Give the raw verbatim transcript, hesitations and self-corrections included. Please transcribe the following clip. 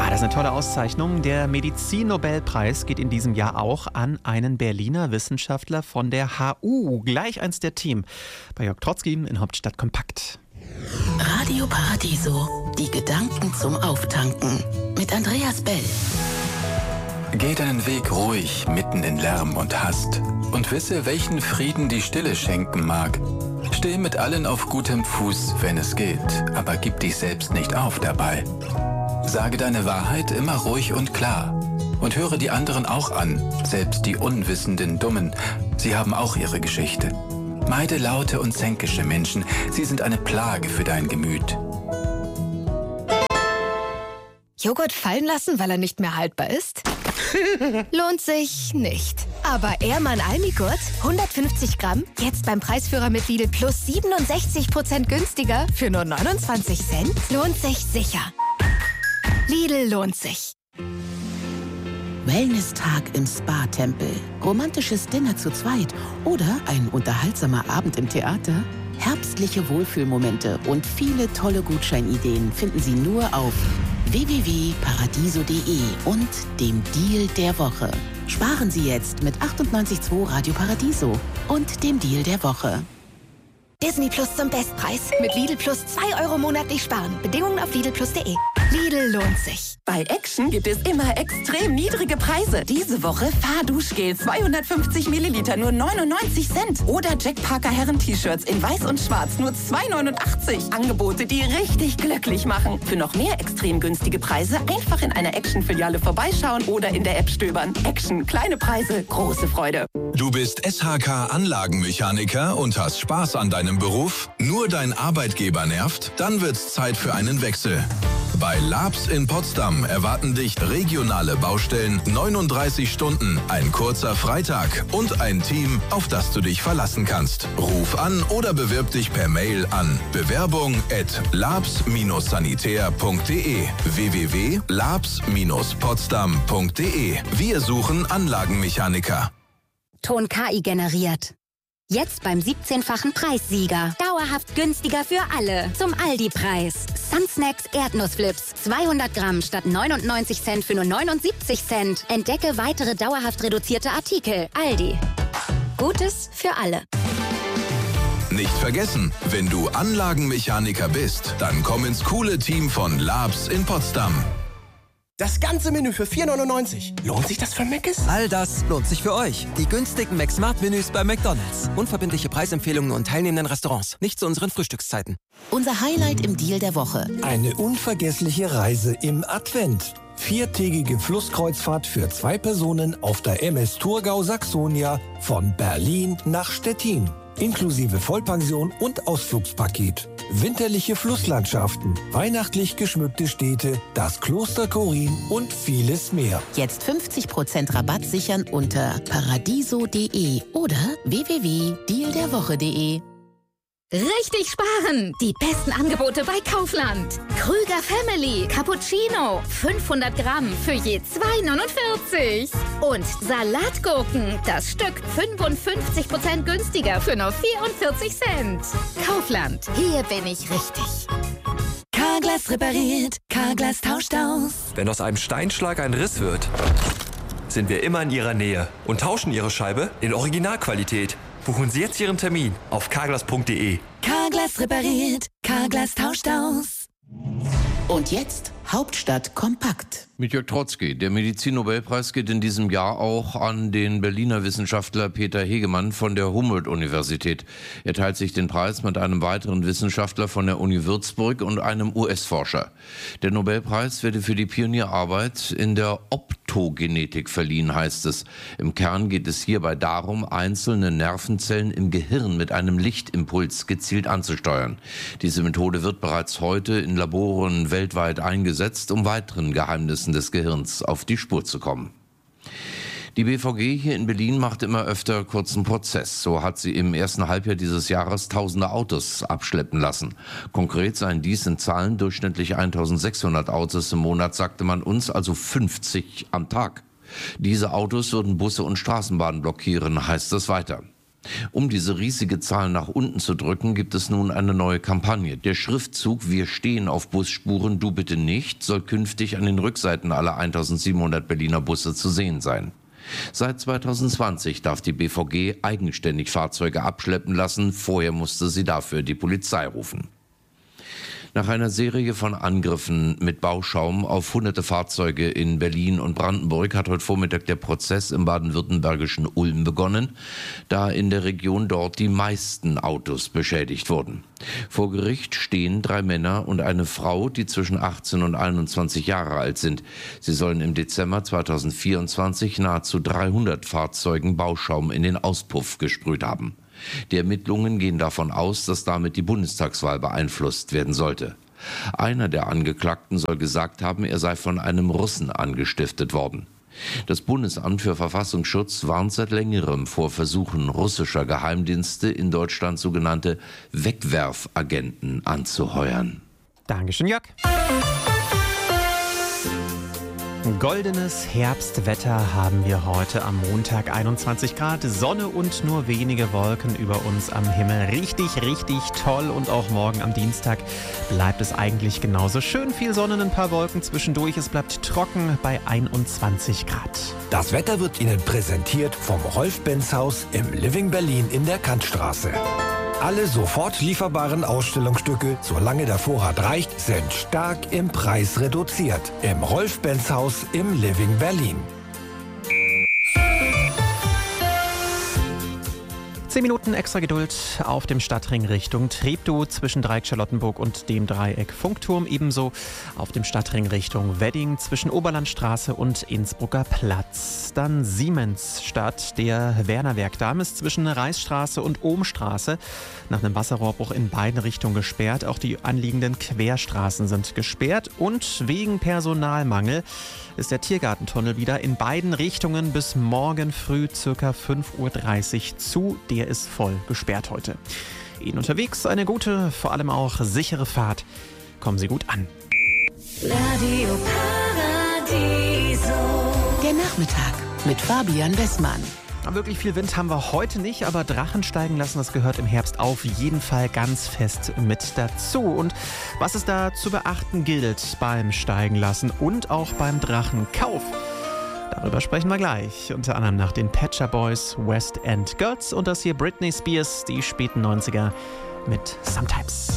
Ah, das ist eine tolle Auszeichnung. Der Medizin-Nobelpreis geht in diesem Jahr auch an einen Berliner Wissenschaftler von der H U. Gleich eins der Team bei Jörg Trotzki in Hauptstadt Kompakt. Radio Paradiso, die Gedanken zum Auftanken mit Andreas Bell. Geh deinen Weg ruhig, mitten in Lärm und Hast und wisse, welchen Frieden die Stille schenken mag. Steh mit allen auf gutem Fuß, wenn es geht, aber gib dich selbst nicht auf dabei. Sage deine Wahrheit immer ruhig und klar und höre die anderen auch an, selbst die unwissenden Dummen. Sie haben auch ihre Geschichte. Meide laute und zänkische Menschen, sie sind eine Plage für dein Gemüt. Joghurt fallen lassen, weil er nicht mehr haltbar ist? Lohnt sich nicht. Aber Ehrmann Almigurt, hundertfünfzig Gramm, jetzt beim Preisführer mit Lidl Plus siebenundsechzig Prozent günstiger für nur neunundzwanzig Cent? Lohnt sich sicher. Lidl lohnt sich. Wellness-Tag im Spa-Tempel, romantisches Dinner zu zweit oder ein unterhaltsamer Abend im Theater? Herbstliche Wohlfühlmomente und viele tolle Gutscheinideen finden Sie nur auf w w w punkt paradiso punkt de und dem Deal der Woche. Sparen Sie jetzt mit achtundneunzig Komma zwei Radio Paradiso und dem Deal der Woche. Disney Plus zum Bestpreis. Mit Lidl Plus zwei Euro monatlich sparen. Bedingungen auf lidl plus punkt de. Lidl lohnt sich. Bei Action gibt es immer extrem niedrige Preise. Diese Woche Fahrduschgel zweihundertfünfzig Milliliter nur neunundneunzig Cent. Oder Jack Parker Herren-T-Shirts in weiß und schwarz nur zwei neunundachtzig. Angebote, die richtig glücklich machen. Für noch mehr extrem günstige Preise einfach in einer Action-Filiale vorbeischauen oder in der App stöbern. Action, kleine Preise, große Freude. Du bist S H K-Anlagenmechaniker und hast Spaß an deinem Beruf? Nur dein Arbeitgeber nervt? Dann wird's Zeit für einen Wechsel. Bei Labs in Potsdam erwarten dich regionale Baustellen, neununddreißig Stunden, ein kurzer Freitag und ein Team, auf das du dich verlassen kannst. Ruf an oder bewirb dich per Mail an bewerbung at labs sanitär punkt de w w w punkt labs potsdam punkt de. Wir suchen Anlagenmechaniker. Ton K I generiert. Jetzt beim siebzehnfachen Preissieger. Dauerhaft günstiger für alle. Zum Aldi-Preis. Sunsnacks Erdnussflips. zweihundert Gramm statt neunundneunzig Cent für nur neunundsiebzig Cent. Entdecke weitere dauerhaft reduzierte Artikel. Aldi. Gutes für alle. Nicht vergessen, wenn du Anlagenmechaniker bist, dann komm ins coole Team von Labs in Potsdam. Das ganze Menü für vier neunundneunzig. Lohnt sich das für Mc's? All das lohnt sich für euch. Die günstigen McSmart-Menüs bei McDonald's. Unverbindliche Preisempfehlungen und teilnehmenden Restaurants. Nicht zu unseren Frühstückszeiten. Unser Highlight im Deal der Woche. Eine unvergessliche Reise im Advent. Viertägige Flusskreuzfahrt für zwei Personen auf der M S Thurgau Saxonia von Berlin nach Stettin. Inklusive Vollpension und Ausflugspaket. Winterliche Flusslandschaften, weihnachtlich geschmückte Städte, das Kloster Korin und vieles mehr. Jetzt fünfzig Prozent Rabatt sichern unter paradiso punkt de oder w w w punkt deal der woche punkt de. Richtig sparen! Die besten Angebote bei Kaufland. Krüger Family Cappuccino. fünfhundert Gramm für je zwei neunundvierzig. Und Salatgurken. Das Stück fünfundfünfzig Prozent günstiger für nur vierundvierzig Cent. Kaufland. Hier bin ich richtig. Carglass repariert. Carglass tauscht aus. Wenn aus einem Steinschlag ein Riss wird, sind wir immer in Ihrer Nähe und tauschen Ihre Scheibe in Originalqualität. Buchen Sie jetzt Ihren Termin auf carglass punkt de. Carglass repariert. Carglass tauscht aus. Und jetzt Hauptstadt kompakt. Mit Jörg Trotzki. Der Medizin-Nobelpreis geht in diesem Jahr auch an den Berliner Wissenschaftler Peter Hegemann von der Humboldt-Universität. Er teilt sich den Preis mit einem weiteren Wissenschaftler von der Uni Würzburg und einem U S-Forscher. Der Nobelpreis werde für die Pionierarbeit in der Optogenetik verliehen, heißt es. Im Kern geht es hierbei darum, einzelne Nervenzellen im Gehirn mit einem Lichtimpuls gezielt anzusteuern. Diese Methode wird bereits heute in Laboren weltweit eingesetzt, um weiteren Geheimnissen des Gehirns auf die Spur zu kommen. Die B V G hier in Berlin macht immer öfter kurzen Prozess. So hat sie im ersten Halbjahr dieses Jahres tausende Autos abschleppen lassen. Konkret seien dies in Zahlen durchschnittlich eintausendsechshundert Autos im Monat, sagte man uns, also fünfzig am Tag. Diese Autos würden Busse und Straßenbahnen blockieren, heißt es weiter. Um diese riesige Zahl nach unten zu drücken, gibt es nun eine neue Kampagne. Der Schriftzug "Wir stehen auf Busspuren, du bitte nicht" soll künftig an den Rückseiten aller eintausendsiebenhundert Berliner Busse zu sehen sein. Seit zweitausendzwanzig darf die B V G eigenständig Fahrzeuge abschleppen lassen. Vorher musste sie dafür die Polizei rufen. Nach einer Serie von Angriffen mit Bauschaum auf hunderte Fahrzeuge in Berlin und Brandenburg hat heute Vormittag der Prozess im baden-württembergischen Ulm begonnen, da in der Region dort die meisten Autos beschädigt wurden. Vor Gericht stehen drei Männer und eine Frau, die zwischen achtzehn und einundzwanzig Jahre alt sind. Sie sollen im Dezember zweitausendvierundzwanzig nahezu dreihundert Fahrzeugen Bauschaum in den Auspuff gesprüht haben. Die Ermittlungen gehen davon aus, dass damit die Bundestagswahl beeinflusst werden sollte. Einer der Angeklagten soll gesagt haben, er sei von einem Russen angestiftet worden. Das Bundesamt für Verfassungsschutz warnt seit längerem vor Versuchen russischer Geheimdienste, in Deutschland sogenannte Wegwerfagenten anzuheuern. Dankeschön, Jörg. Goldenes Herbstwetter haben wir heute am Montag, einundzwanzig Grad, Sonne und nur wenige Wolken über uns am Himmel. Richtig, richtig toll, und auch morgen am Dienstag bleibt es eigentlich genauso schön. Viel Sonne, ein paar Wolken zwischendurch, es bleibt trocken bei einundzwanzig Grad. Das Wetter wird Ihnen präsentiert vom Rolf-Benz-Haus im Living Berlin in der Kantstraße. Alle sofort lieferbaren Ausstellungsstücke, solange der Vorrat reicht, sind stark im Preis reduziert. Im Rolf-Benz-Haus im Living Berlin. Zehn Minuten extra Geduld auf dem Stadtring Richtung Treptow zwischen Dreieck Charlottenburg und dem Dreieck Funkturm. Ebenso auf dem Stadtring Richtung Wedding zwischen Oberlandstraße und Innsbrucker Platz. Dann Siemensstadt, der Wernerwerkdamm ist zwischen Reichsstraße und Ohmstraße nach einem Wasserrohrbruch in beiden Richtungen gesperrt. Auch die anliegenden Querstraßen sind gesperrt. Und wegen Personalmangel ist der Tiergartentunnel wieder in beiden Richtungen bis morgen früh ca. fünf Uhr dreißig zu. Der ist voll gesperrt heute. Ihnen unterwegs eine gute, vor allem auch sichere Fahrt. Kommen Sie gut an. Radio Paradiso. Der Nachmittag mit Fabian Wessmann. Wirklich viel Wind haben wir heute nicht, aber Drachen steigen lassen, das gehört im Herbst auf jeden Fall ganz fest mit dazu. Und was es da zu beachten gilt beim Steigen lassen und auch beim Drachenkauf, darüber sprechen wir gleich. Unter anderem nach den Pet Shop Boys, West End Girls und das hier Britney Spears, die späten neunziger mit Sometimes.